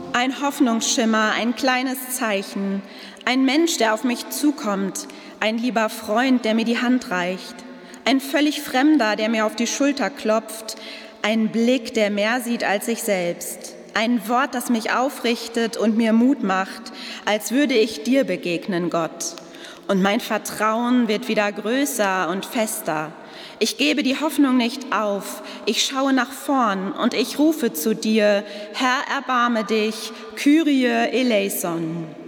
Ein Hoffnungsschimmer, ein kleines Zeichen, ein Mensch, der auf mich zukommt, ein lieber Freund, der mir die Hand reicht, ein völlig Fremder, der mir auf die Schulter klopft, ein Blick, der mehr sieht als ich selbst, ein Wort, das mich aufrichtet und mir Mut macht, als würde ich dir begegnen, Gott. Und mein Vertrauen wird wieder größer und fester. Ich gebe die Hoffnung nicht auf, ich schaue nach vorn und ich rufe zu dir, Herr, erbarme dich, Kyrie eleison.